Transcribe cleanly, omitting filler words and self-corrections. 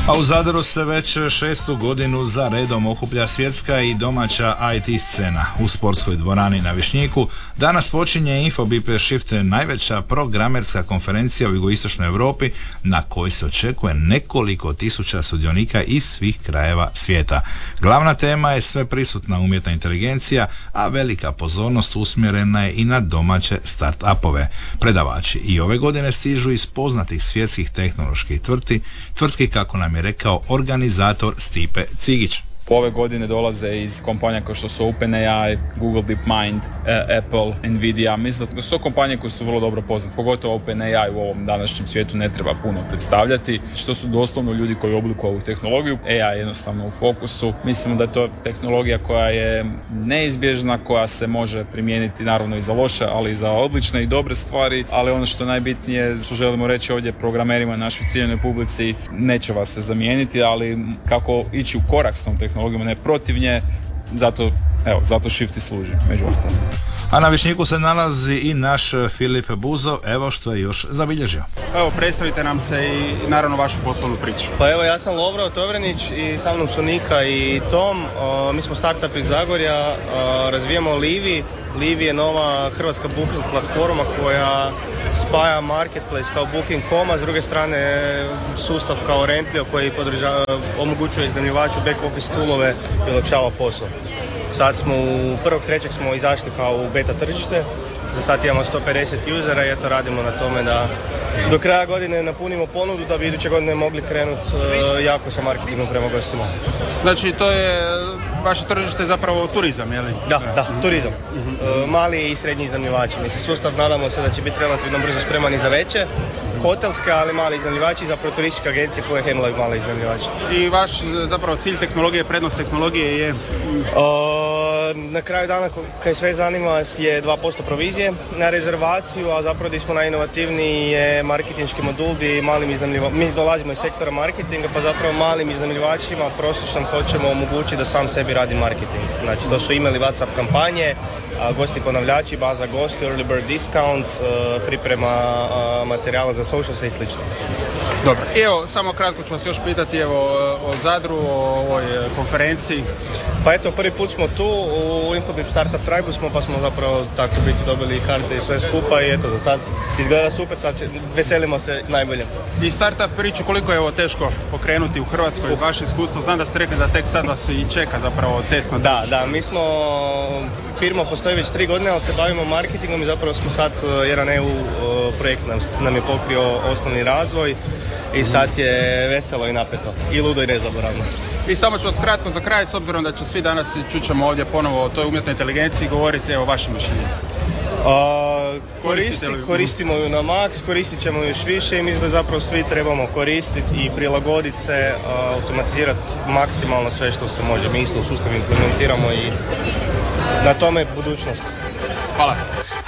A u Zadru se već 6. godinu za redom okuplja svjetska i domaća IT scena. U sportskoj dvorani na Višnjiku danas počinje Infobip Shift, najveća programerska konferencija u jugoistočnoj Europi na kojoj se očekuje nekoliko tisuća sudionika iz svih krajeva svijeta. Glavna tema je sve prisutna umjetna inteligencija, a velika pozornost usmjerena je i na domaće start-upove. Predavači i ove godine stižu iz poznatih svjetskih tehnoloških tvrtki, kako nam je rekao organizator Stipe Cigić. Ove godine dolaze iz kompanija kao što su OpenAI, Google DeepMind, Apple, Nvidia. Mislim da su to kompanije koje su vrlo dobro poznate. Pogotovo OpenAI u ovom današnjem svijetu ne treba puno predstavljati. Što su doslovno ljudi koji oblikuju ovu tehnologiju. AI je jednostavno u fokusu. Mislimo da je to tehnologija koja je neizbježna, koja se može primijeniti naravno i za loše, ali i za odlične i dobre stvari. Ali ono što najbitnije, što želimo reći ovdje programerima, našoj ciljanoj publici, neće vas se zamijeniti, ali kako ići u korak s tom tehnologijom, ne protiv nje, zato Shift i služi, među ostalim. A na Višnjiku se nalazi i naš Filip Buzov, evo što je još zabilježio. Evo, predstavite nam se i naravno vašu poslovnu priču. Pa evo, ja sam Lovro Tovrenić i sa mnom su Nika i Tom. Mi smo startup iz Zagorja, razvijamo Livi. Livi je nova hrvatska booking platforma koja spaja marketplace kao Booking.com, a s druge strane sustav kao Rentlio koji omogućuje iznajmljivaču back office toolove i olakšava posao. Sad smo u 1.3. smo izašli kao u beta tržište, za sad imamo 150 usera i eto radimo na tome da do kraja godine napunimo ponudu da bi iduće godine mogli krenuti jako sa marketingom prema gostima. Znači to je, vaše tržište je zapravo turizam, je li? Da, turizam. Mali i srednji iznajmljivači. Mislim, sustav nadamo se da će biti relativno brzo spreman i za veće hotelske, ali mali iznajmljivači, zapravo turističke agencije koje handlaju mali iznajmljivači. I vaš zapravo cilj tehnologije, prednost tehnologije je? Na kraju dana kaj sve zanima je 2% provizije na rezervaciju, a zapravo gdje smo najinovativniji je marketinški modul gdje malim iznajmljivačima, mi dolazimo iz sektora marketinga, pa zapravo malim iznajmljivačima prosječnom hoćemo omogućiti da sam sebi radi marketing. Znači to su email i WhatsApp kampanje, gosti ponavljači, baza gosti, early bird discount, priprema materijala za socials i slično. Dobro, evo samo kratko ću vas još pitati evo o Zadru, o ovoj konferenciji. Pa eto, prvi put smo tu u Infobip Startup Tribe smo, pa smo zapravo tako biti dobili karte i sve skupa i eto, za sad izgleda super, sad veselimo se najbolje. I startup priču, koliko je ovo teško pokrenuti u Hrvatskoj, vaše iskustvo, znam da ste rekli da tek sad vas i čeka zapravo test na tržištu. Da, mi smo, firma postoji već 3 godine, ali se bavimo marketingom i zapravo smo sad, jedan EU projekt nam je pokrio osnovni razvoj i sad je veselo i napeto i ludo i nezaboravno. I samo ću vas kratko za kraj, s obzirom da će svi danas, čućemo ovdje ponovo o toj umjetnoj inteligenciji, govorite o vašem mišljenju. Koristimo ju na max, koristit ćemo ju još više i mislim da zapravo svi trebamo koristiti i prilagoditi se, automatizirati maksimalno sve što se može. Mi isto u sustav implementiramo i na tome je budućnost. Hvala.